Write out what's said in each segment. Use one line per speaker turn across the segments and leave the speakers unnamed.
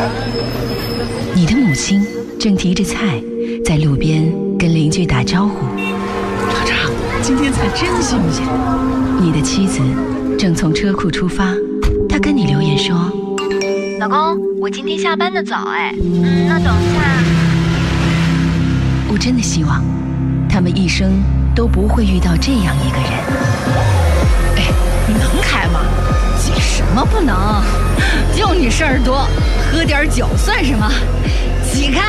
你的母亲正提着菜在路边跟邻居打招呼。
厂长，今天菜真新鲜。
你的妻子正从车库出发，她跟你留言说：
老公，我今天下班的早那等一下。
我真的希望他们一生都不会遇到这样一个人。
哎，你能开吗？急什么不能？就你事儿多，喝点酒算什么？挤开！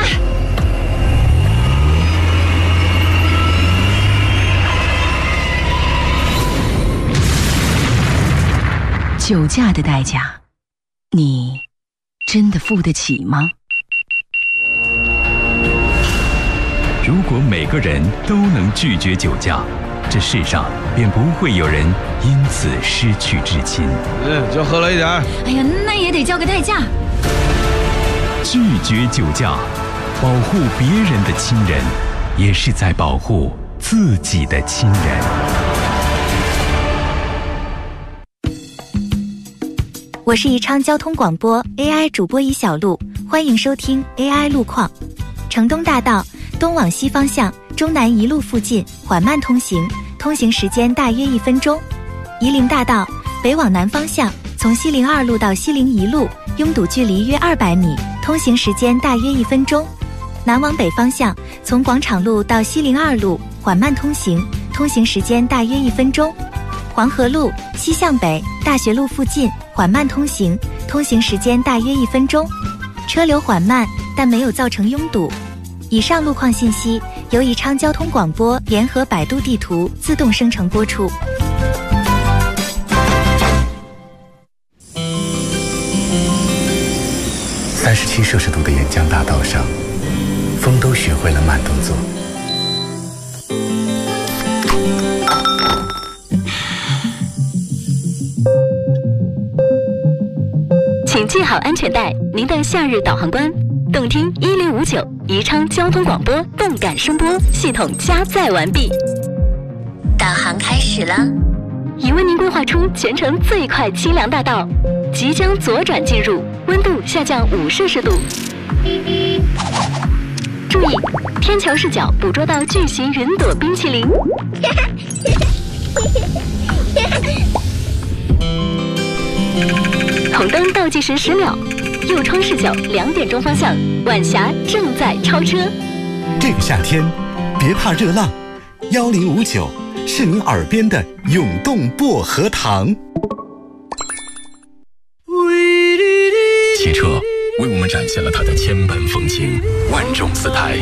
酒驾的代价，你真的付得起吗？
如果每个人都能拒绝酒驾，这世上便不会有人因此失去至亲。
就喝了一点。
哎呀，那也得交个代价。
拒绝酒驾，保护别人的亲人，也是在保护自己的亲人。
我是宜昌交通广播 AI 主播宜小璐，欢迎收听 AI 路况。城东大道东往西方向中南一路附近缓慢通行，通行时间大约1分钟。夷陵大道北往南方向从西陵2路到西陵1路拥堵距离约200米，通行时间大约1分钟。南往北方向从广场路到西陵2路缓慢通行，通行时间大约1分钟。黄河路西向北大学路附近缓慢通行，通行时间大约1分钟。车流缓慢，但没有造成拥堵。以上路况信息由宜昌交通广播联合百度地图自动生成播出。
37摄氏度的沿江大道上，风都学会了慢动作。
请系好安全带，您的夏日导航官。动听1059，宜昌交通广播动感声波系统加载完毕。
导航开始了，
已为您规划出全程最快清凉大道，即将左转进入，温度下降5摄氏度。注意，天桥视角捕捉到巨型云朵冰淇淋。红灯倒计时10秒，右窗视角2点钟方向，晚霞正在超车。
这个夏天，别怕热浪，1059是您耳边的涌动薄荷糖。
汽车为我们展现了它的千般风情，万种姿态。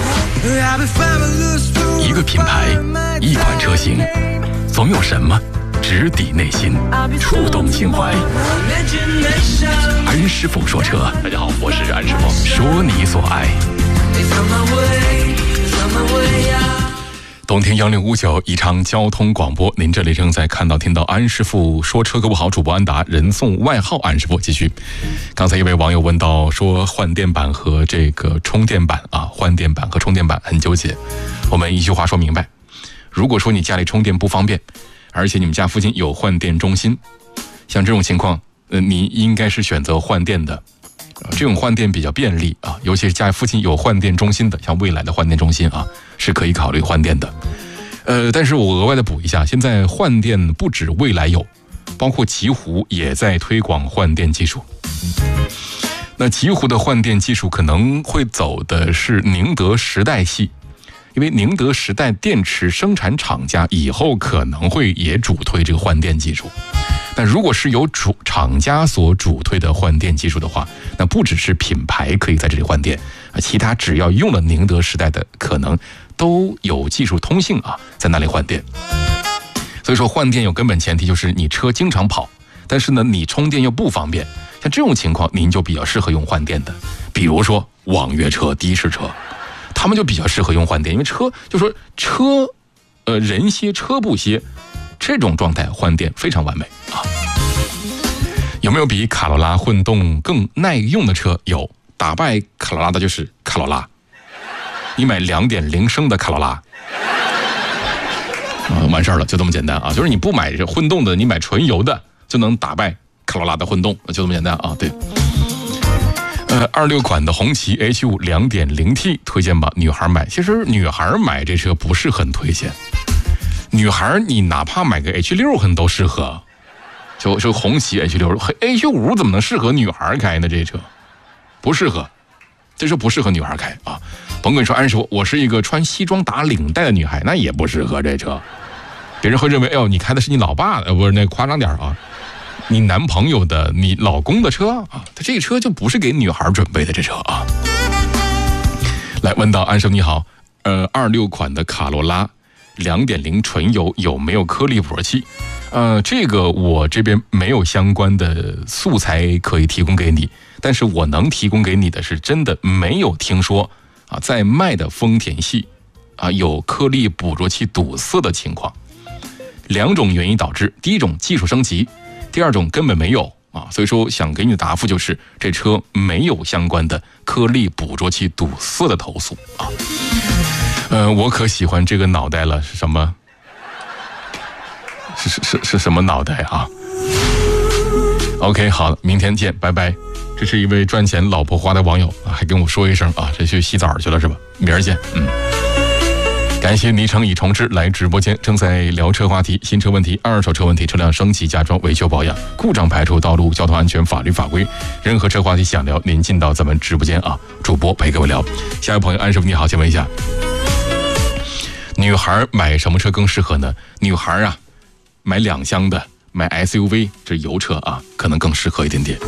一个品牌，一款车型，总有什么直抵内心，触动情怀。安师傅说车，大家好，我是安师傅，说你所爱。动听1059宜昌交通广播，您这里正在听到安师傅说车，各位好，主播安达，人送外号安师傅。继续，刚才一位网友问到说换电板和这个充电板啊，换电板和充电板很纠结。我们一句话说明白，如果说你家里充电不方便，而且你们家附近有换电中心，像这种情况，你应该是选择换电的。这种换电比较便利啊，尤其是家附近有换电中心的，像未来的换电中心啊，是可以考虑换电的。但是我额外的补一下，现在换电不止未来有，包括奇狐也在推广换电技术。那奇狐的换电技术可能会走的是宁德时代系，因为宁德时代电池生产厂家以后可能会也主推这个换电技术。但如果是由厂家所主推的换电技术的话，那不只是品牌可以在这里换电，其他只要用了宁德时代的，可能都有技术通信啊，在那里换电。所以说换电有根本前提就是你车经常跑，但是呢你充电又不方便，像这种情况您就比较适合用换电的。比如说网约车、的士车，他们就比较适合用换电，因为车就说车人歇车不歇，这种状态换电非常完美啊。有没有比卡罗拉混动更耐用的车？有，打败卡罗拉的就是卡罗拉。你买2.0升的卡罗拉，完事儿了，就这么简单啊！就是你不买混动的，你买纯油的就能打败卡罗拉的混动，就这么简单啊！对。 26款的红旗 H5 2.0T 推荐吧，女孩买。其实女孩买这车不是很推荐，女孩你哪怕买个 H6 可能都适合，就红旗 H6 怎么能适合女孩开呢？这车不适合，这车不适合女孩开啊。甭跟你说，安师傅，我是一个穿西装打领带的女孩，那也不适合这车。别人会认为，哎呦，你开的是你老爸的，不是那夸张点啊。你男朋友的、你老公的车啊，他这个车就不是给女孩准备的这车啊。来问到安生你好，26款的卡罗拉2.0纯油有没有颗粒捕捉器？这个我这边没有相关的素材可以提供给你，但是我能提供给你的是真的没有听说啊，在卖的丰田系啊有颗粒捕捉器堵塞的情况。2种原因导致，第一种技术升级。第二种根本没有啊，所以说想给你的答复就是这车没有相关的颗粒捕捉器堵塞的投诉啊。我可喜欢这个脑袋了，是什么？是什么脑袋啊 ？OK， 好了，明天见，拜拜。这是一位赚钱老婆花的网友啊，还跟我说一声啊，这去洗澡去了是吧？明儿见，感谢昵称已重置来直播间，正在聊车话题、新车问题、二手车问题、车辆升级、加装、维修保养、故障排除、道路交通安全、法律法规，任何车话题想聊，您进到咱们直播间啊，主播陪各位聊。下一位朋友安师傅你好，请问一下，女孩买什么车更适合呢？女孩啊，买2厢的，买 SUV 这油车啊，可能更适合一点点。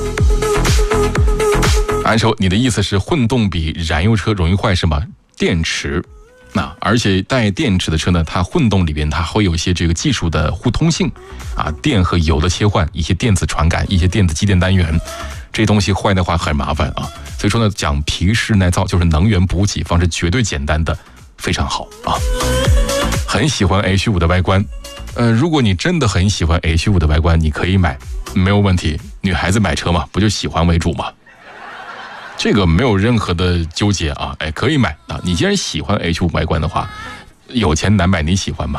安师傅，你的意思是混动比燃油车容易坏是吗？电池。而且带电池的车呢，它混动里边它会有一些这个技术的互通性啊，电和油的切换，一些电子传感，一些电子机电单元，这东西坏的话很麻烦啊。所以说呢，讲皮实耐造就是能源补给方式绝对简单的，非常好啊。很喜欢 H5 的外观，如果你真的很喜欢 H5 的外观，你可以买，没有问题。女孩子买车嘛，不就喜欢为主嘛？这个没有任何的纠结啊，可以买啊！你既然喜欢 H5 外观的话，有钱难买你喜欢吗？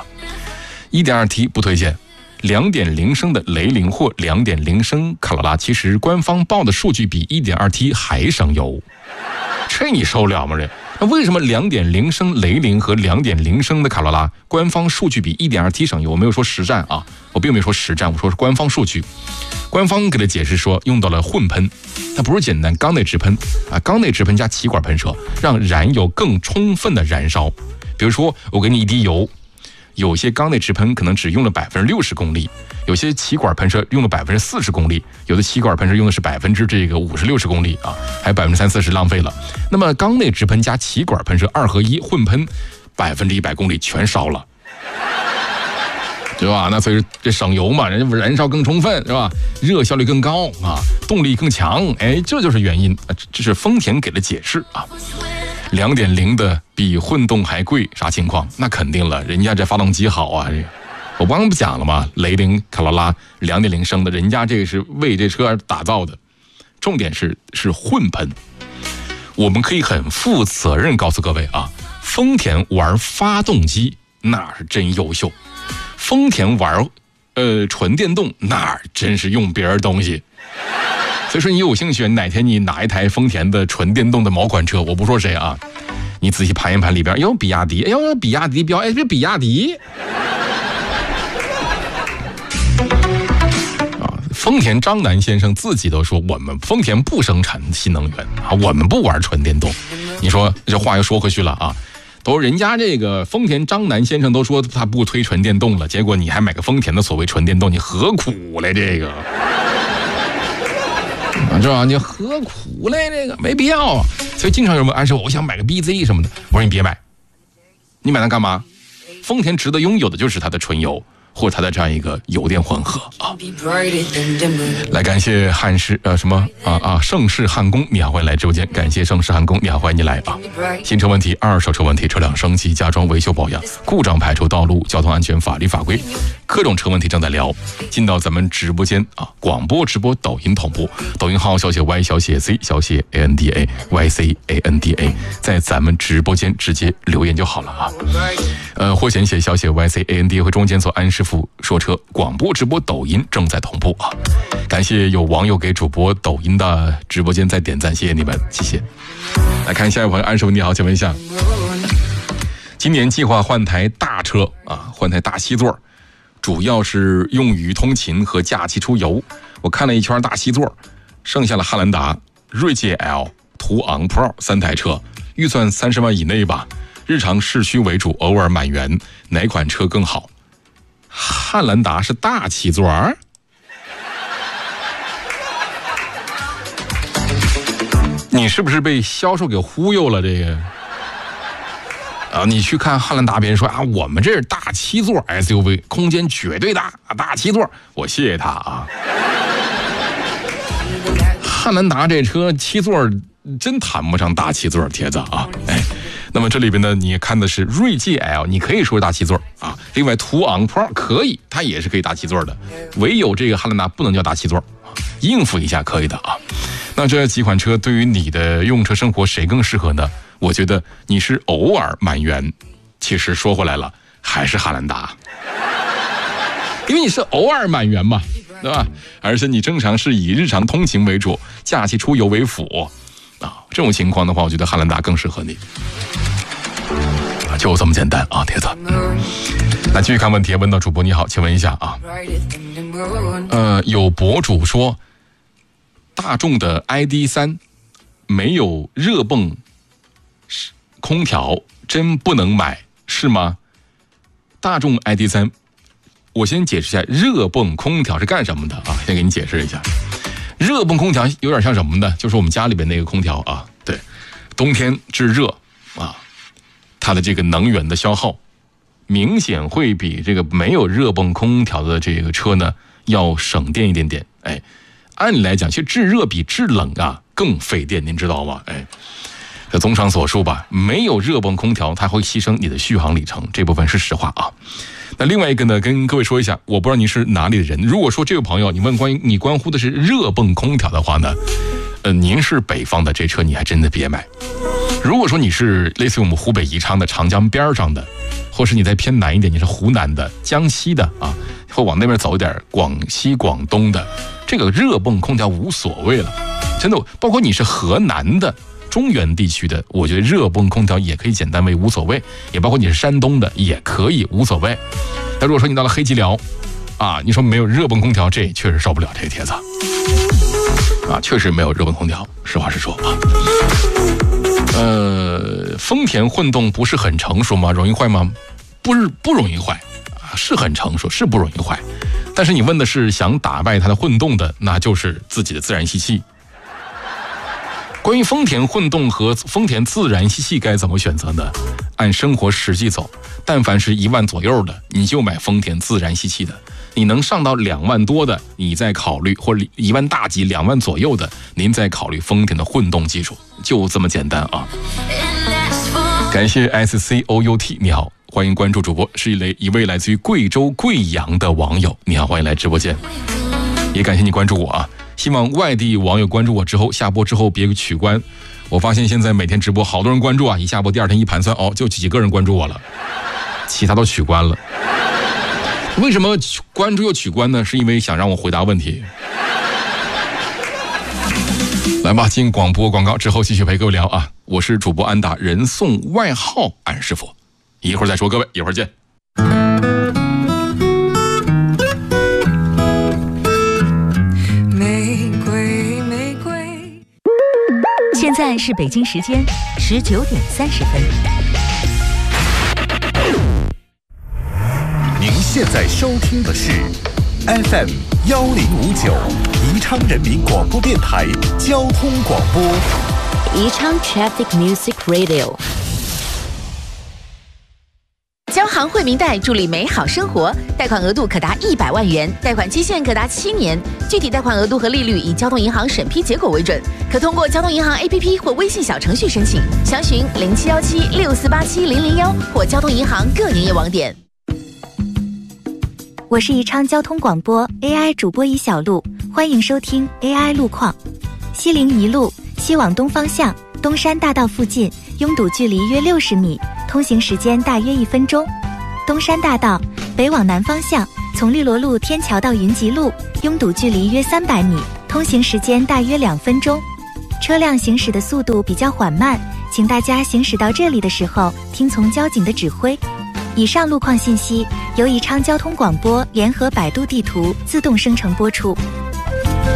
1.2T 不推荐，2.0升的雷凌或2.0升卡罗拉，其实官方报的数据比 1.2T 还省油，这你受了吗？这那为什么2.0升雷凌和2.0升的卡罗拉官方数据比 1.2T 省油？我没有说实战啊，我并没有说实战，我说是官方数据。官方给的解释说，用到了混喷，它不是简单缸内直喷啊，缸内直喷加气管喷射，让燃油更充分的燃烧。比如说，我给你一滴油，有些缸内直喷可能只用了60%功率，有些气管喷射用了40%功率，有的气管喷射用的是50-60%功率啊，还有30-40%浪费了。那么缸内直喷加气管喷射2合1混喷，100%功率全烧了。对吧？那所以这省油嘛，人家燃烧更充分，是吧？热效率更高啊，动力更强，这就是原因。这是丰田给的解释啊。2.0的比混动还贵，啥情况？那肯定了，人家这发动机好啊。这个我刚刚不讲了吗？雷凌、卡罗拉2.0升的，人家这个是为这车而打造的。重点是混喷。我们可以很负责任告诉各位啊，丰田玩发动机那是真优秀。丰田玩纯电动那真是用别人东西，所以说你有兴趣哪天你拿一台丰田的纯电动的某款车，我不说谁啊，你仔细盘一盘里边，哟比亚迪，比亚迪标，这比亚迪啊，丰田张楠先生自己都说，我们丰田不生产新能源啊，我们不玩纯电动。你说这话又说回去了啊。都人家这个丰田张楠先生都说他不推纯电动了，结果你还买个丰田的所谓纯电动，你何苦嘞？这个是吧？你何苦嘞？这个没必要啊。所以经常有人问安师傅，我想买个 BZ 什么的，我说你别买，你买它干嘛？丰田值得拥有的就是它的纯油或者它的这样一个油电混合啊。来感谢盛世汉宫，你好，欢迎来直播间。感谢盛世汉宫，你好，欢迎你来啊。新车问题、二手车问题、车辆升级、加装、维修保养、故障排除、道路交通安全、法律法规， 各种车问题正在聊。进到咱们直播间啊，广播直播抖音同步，抖音号小写 Y 小写 Z 小写 ANDA YCANDA， 在咱们直播间直接留言就好了啊。或简写小写 YCANDA 会中间做安师傅说车，广播直播抖音正在同步啊。感谢有网友给主播抖音的直播间在点赞，谢谢你们，谢谢。来看下一位朋友，安师傅你好，请问一下，今年计划换台大车啊，换台大7座，主要是用于通勤和假期出游。我看了一圈大7座，剩下了汉兰达、锐界 L、途昂 Pro 3台车，预算30万以内吧，日常市区为主，偶尔满员，哪款车更好？汉兰达是大7座儿？你是不是被销售给忽悠了？这个啊，你去看汉兰达，别人说啊，我们这是大7座 SUV， 空间绝对大啊，大7座，我谢谢他啊。汉兰达这车7座真谈不上大7座，铁子啊，哎。那么这里边呢，你看的是锐界 L， 你可以说是大7座啊。另外途昂 Pro 可以，它也是可以大7座的，唯有这个汉兰达不能叫大7座，应付一下可以的啊。那这几款车对于你的用车生活谁更适合呢？我觉得你是偶尔满员，其实说回来了还是汉兰达，因为你是偶尔满员嘛，对吧？而且你正常是以日常通勤为主，假期出游为辅啊。这种情况的话，我觉得汉兰达更适合你啊，就这么简单啊，铁子。那继续看问题，问到主播你好，请问一下啊，有博主说大众的 ID.3 没有热泵空调，真不能买是吗？大众 ID.3， 我先解释一下热泵空调是干什么的啊，先给你解释一下。热泵空调有点像什么呢？就是我们家里边那个空调啊，对，冬天制热啊，它的这个能源的消耗明显会比这个没有热泵空调的这个车呢要省电一点点。哎，按理来讲，其实制热比制冷啊更费电，您知道吗？哎，这综上所述吧，没有热泵空调，它会牺牲你的续航里程，这部分是实话啊。那另外一个呢，跟各位说一下，我不知道你是哪里的人。如果说这位朋友你问关乎的是热泵空调的话呢，您是北方的，这车你还真的别买。如果说你是类似于我们湖北宜昌的长江边上的，或是你再偏南一点，你是湖南的、江西的啊，或往那边走一点，广西、广东的，这个热泵空调无所谓了，真的。包括你是河南的、中原地区的，我觉得热泵空调也可以简单为无所谓，也包括你是山东的也可以无所谓。但如果说你到了黑吉辽啊，你说没有热泵空调，这确实受不了这个帖子啊，确实没有热泵空调，实话实说啊。丰田混动不是很成熟吗？容易坏吗？不容易坏啊，是很成熟，是不容易坏。但是你问的是想打败它的混动的，那就是自己的自然吸气。关于丰田混动和丰田自然吸气该怎么选择呢？按生活实际走，但凡是1万左右的，你就买丰田自然吸气的；你能上到2万多的，你再考虑，或者1万大几2万左右的，您再考虑丰田的混动技术，就这么简单啊！感谢 SCOUT， 你好，欢迎关注主播，是一位来自于贵州贵阳的网友，你好，欢迎来直播间，也感谢你关注我啊！希望外地网友关注我之后，下播之后别取关。我发现现在每天直播好多人关注啊，一下播第二天一盘算，哦，就几个人关注我了，其他都取关了。为什么关注又取关呢？是因为想让我回答问题。来吧，进广播广告之后继续陪各位聊啊！我是主播安达，人送外号安师傅，一会儿再说，各位一会儿见。
现在是北京时间19:30。
您现在收听的是 FM 1059宜昌人民广播电台交通广播，
宜昌 Traffic Music Radio。
交行惠民贷助力美好生活，贷款额度可达100万元，贷款期限可达7年，具体贷款额度和利率以交通银行审批结果为准，可通过交通银行 APP 或微信小程序申请，详询071764870001或交通银行各营业网点。
我是宜昌交通广播 AI 主播尹小璐，欢迎收听 AI 路况。西陵一路西往东方向，东山大道附近拥堵距离约60米，通行时间大约1分钟。东山大道北往南方向，从绿萝路天桥到云集路，拥堵距离约300米，通行时间大约2分钟。车辆行驶的速度比较缓慢，请大家行驶到这里的时候听从交警的指挥。以上路况信息由宜昌交通广播联合百度地图自动生成播出。